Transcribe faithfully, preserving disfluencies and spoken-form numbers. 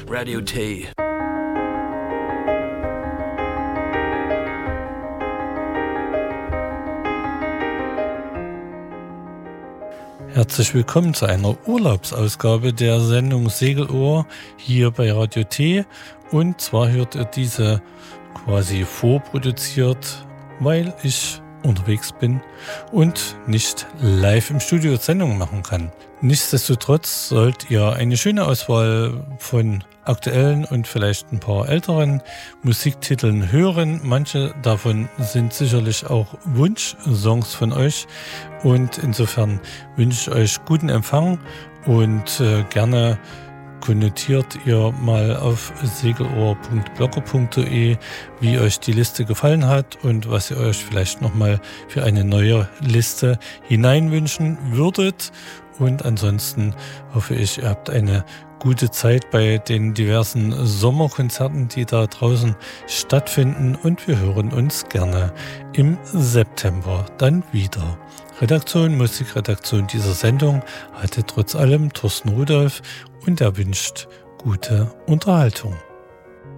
Radio T. Herzlich willkommen zu einer Urlaubsausgabe der Sendung Segelohr hier bei Radio T. Und zwar hört ihr diese quasi vorproduziert, weil ich unterwegs bin und nicht live im Studio Sendungen machen kann. Nichtsdestotrotz sollt ihr eine schöne Auswahl von aktuellen und vielleicht ein paar älteren Musiktiteln hören. Manche davon sind sicherlich auch Wunschsongs von euch und insofern wünsche ich euch guten Empfang und äh, gerne konnotiert ihr mal auf segelohr punkt blogger punkt de, wie euch die Liste gefallen hat und was ihr euch vielleicht nochmal für eine neue Liste hineinwünschen würdet. Und ansonsten hoffe ich, ihr habt eine gute Zeit bei den diversen Sommerkonzerten, die da draußen stattfinden. Und wir hören uns gerne im September dann wieder. Redaktion, Musikredaktion dieser Sendung hatte trotz allem Thorsten Rudolph und er wünscht gute Unterhaltung.